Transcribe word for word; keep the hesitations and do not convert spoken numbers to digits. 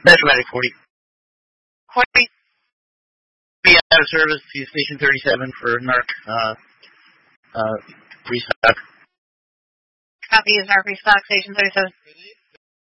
Metro Medic forty. forty. Be out of service to Station thirty-seven for narc, uh, uh, restock. Copy is narc restock, Station thirty-seven.